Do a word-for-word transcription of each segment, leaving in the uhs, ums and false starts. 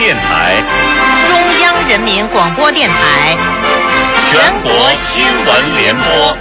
电台、 中央人民广播电台、 全国新闻联播。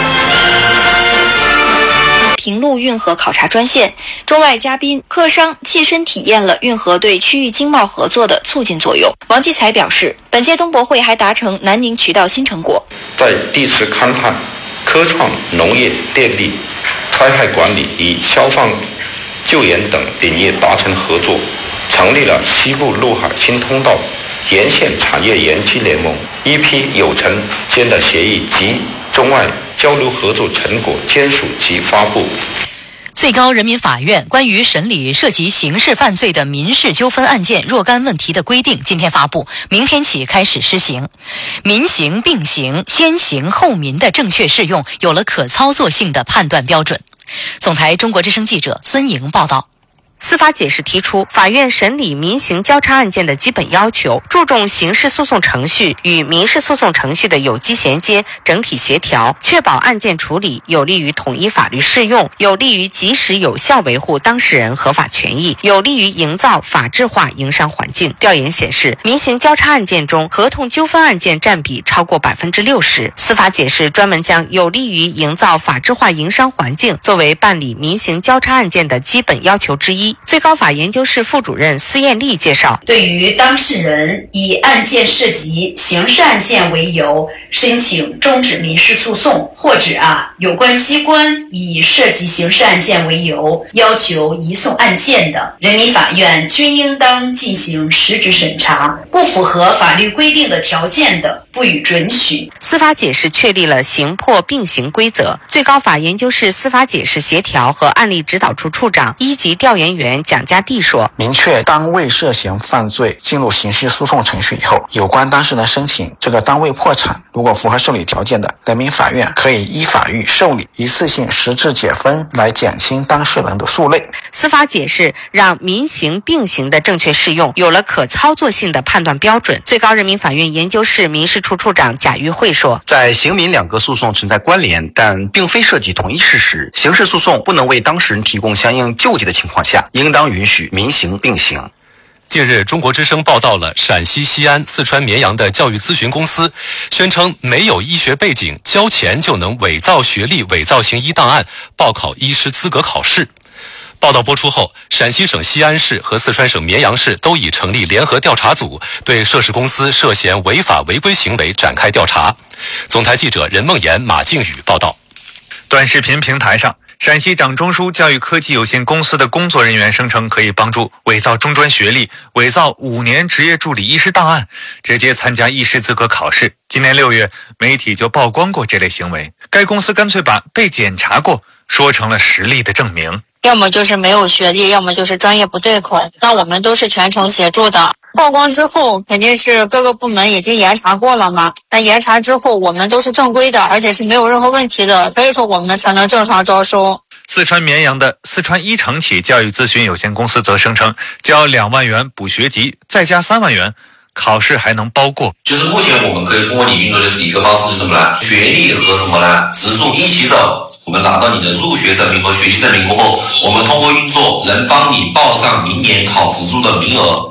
平陆运河考察专线，中外嘉宾、客商切身体验了运河对区域经贸合作的促进作用。王继才表示，本届东博会还达成南宁渠道新成果， 在地池勘探、科创、农业、电力、灾害管理与消防救援等领域达成合作，成立了西部陆海新通道沿线产业园区联盟，一批有城间的协议及中外交流合作成果签署及发布。 最高人民法院关于审理涉及刑事犯罪的民事纠纷案件若干问题的规定今天发布，明天起开始施行。民刑并行、先刑后民的正确适用有了可操作性的判断标准。总台中国之声记者孙莹报道。 司法解释提出，法院审理民刑交叉案件的基本要求，注重刑事诉讼程序与民事诉讼程序的有机衔接、整体协调，确保案件处理有利于统一法律适用，有利于及时有效维护当事人合法权益，有利于营造法治化营商环境。调研显示，民刑交叉案件中，合同纠纷案件占比超过百分之六十。司法解释专门将有利于营造法治化营商环境作为办理民刑交叉案件的基本要求之一。最高法研究室副主任司艳丽介绍， 对于当事人以案件涉及刑事案件为由申请终止民事诉讼，或者啊有关机关以涉及刑事案件为由要求移送案件的，人民法院均应当进行实质审查，不符合法律规定的条件的，不予准许。 司法解释确立了刑破并行规则。最高法研究室司法解释协调和案例指导处处长、一级调研员蒋家地说， 明确单位涉嫌犯罪进入刑事诉讼程序以后，有关当事人申请这个单位破产，如果符合受理条件的，人民法院可以依法予受理，一次性实质解分来减轻当事人的诉累。 司法解释让民刑并行的正确适用有了可操作性的判断标准。最高人民法院研究室民事处处长贾玉慧说， 在刑民两个诉讼存在关联，但并非涉及同一事实，刑事诉讼不能为当事人提供相应救济的情况下，应当允许民刑并行。 近日，中国之声报道了陕西西安、四川绵阳的教育咨询公司宣称没有医学背景，交钱就能伪造学历、伪造行医档案，报考医师资格考试。报道播出后，陕西省西安市和四川省绵阳市都已成立联合调查组，对涉事公司涉嫌违法违规行为展开调查。总台记者任梦妍、马靖宇报道。 短视频平台上，陕西掌中枢教育科技有限公司的工作人员声称可以帮助伪造中专学历、伪造五年职业助理医师档案，直接参加医师资格考试。今年六月，媒体就曝光过这类行为，该公司干脆把被检查过说成了实力的证明。 要么就是没有学历，要么就是专业不对口，那我们都是全程协助的。曝光之后肯定是各个部门已经严查过了嘛，但严查之后我们都是正规的，而且是没有任何问题的，所以说我们才能正常招收。 四川绵阳的四川一城企教育咨询有限公司则声称，交两万元补学籍，再加三万元，考试还能包过。 就是目前我们可以通过你运作的是一个方式是什么呢？学历和什么呢？职助一起走。我们拿到你的入学证明和学习证明过后，我们通过运作能帮你报上明年考职助的名额。